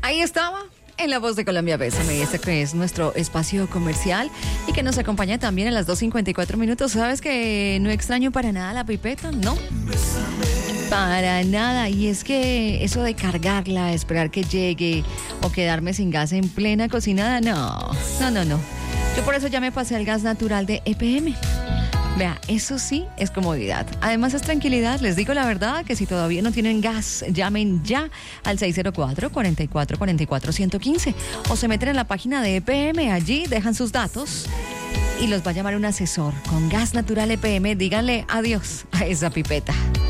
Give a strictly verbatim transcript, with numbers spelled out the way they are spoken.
Ahí estaba. En La Voz de Colombia, Bésame, este que es nuestro espacio comercial y que nos acompaña también a las dos cincuenta y cuatro minutos. ¿Sabes que no extraño para nada la pipeta? No, para nada. Y es que eso de cargarla, esperar que llegue o quedarme sin gas en plena cocinada, no, no, no, no. Yo por eso ya me pasé al gas natural de E P M. Vea, eso sí es comodidad. Además es tranquilidad. Les digo la verdad que si todavía no tienen gas, llamen ya al seis cero cuatro, cuatro cuatro cuatro cuatro, uno uno cinco o se meten en la página de E P M. Allí dejan sus datos y los va a llamar un asesor. Con gas natural E P M, díganle adiós a esa pipeta.